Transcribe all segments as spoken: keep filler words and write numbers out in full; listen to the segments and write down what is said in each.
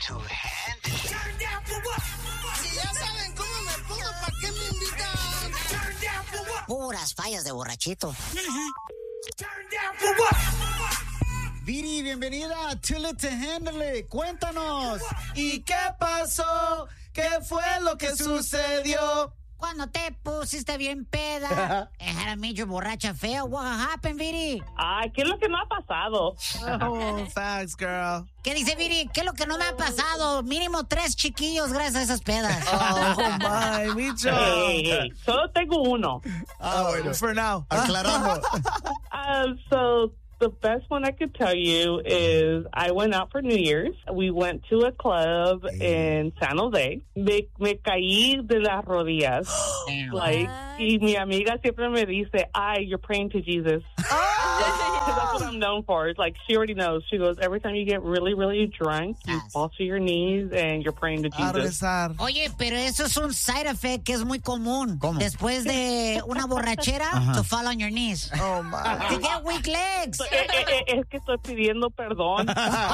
to handle it. Turn down for what? Si ya saben cómo me pongo, ¿para qué me invitan? Turn down for what? Puras fallas de borrachito. Turn down for what? Viri, bienvenida a Too Lit to Handle It. Cuéntanos. ¿Y qué pasó? ¿Qué fue lo que sucedió? Cuando te pusiste bien peda, era medio borracha feo. What happened, Viri? Ay, ¿qué es lo que no ha pasado? Oh, facts, girl. ¿Qué dice Viri? ¿Qué es lo que no me ha pasado? Mínimo tres chiquillos gracias a esas pedas. Oh, my, Micho. Hey, hey, solo tengo uno. Ah, bueno. For now. Aclarando. Uh, so the best one I could tell you is I went out for New Year's. We went to a club in San Jose. Me, me caí de las rodillas. Like, y mi amiga siempre me dice, ay, you're praying to Jesus. Because that's what I'm known for. It's like, she already knows. She goes, every time you get really, really drunk, you Yes. fall to your knees and you're praying to A Jesus. rezar. Oye, pero eso es un side effect que es muy común. ¿Cómo? Después de una borrachera, to fall on your knees. Oh, my. To get weak legs. Eh, eh, eh, es que estoy pidiendo perdón.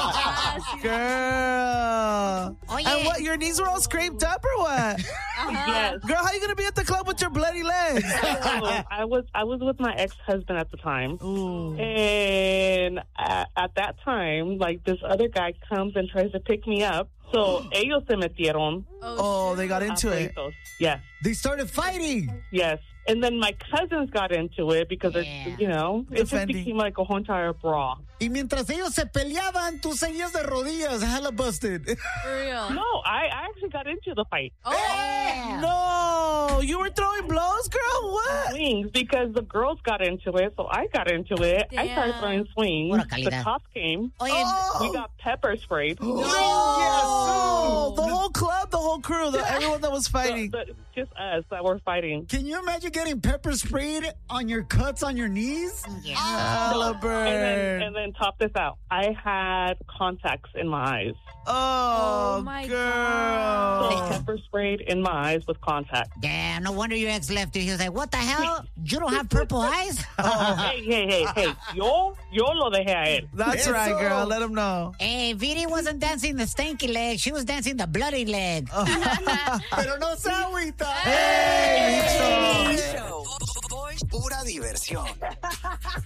Girl. Oye. And what, your knees were all scraped up or what? Yes. Girl, how you going to be at the club with your bloody legs? So, I was I was with my ex-husband at the time. Ooh. And at, at that time, like, this other guy comes and tries to pick me up. So, ellos se metieron. Oh, they got into it. Apleitos. Yes, They started fighting. yes. And then my cousins got into it because, Yeah. it, you know, it just Defending. became like a whole entire brawl. Y mientras ellos se peleaban, tú seguías de rodillas, hella busted. For real. No, I, I actually got into the fight. Yeah. No, you were throwing blows, girl? What? Swings, because the girls got into it, so I got into it. I started Damn. throwing swings. Pura The calidad. cops came. Oye, Oh. We got pepper sprayed. No. Yes. The whole club, the whole crew, the, everyone that was fighting. The- just us that were fighting. Can you imagine getting pepper sprayed on your cuts on your knees? yeah. Hella And then, burn. and then top this out. I had contacts in my eyes. Oh, Oh, my So girl. pepper sprayed in my eyes with contacts. Damn, no wonder your ex left you. He was like, what the hell? You don't have purple eyes? Oh, hey, hey, hey, hey. Yo, yo lo dejé a él. That's Eso. right, girl. Let them know. Hey, Viri wasn't dancing the stanky leg. She was dancing the bloody leg. Pero no se agüita. Hey, Show. Pura diversión.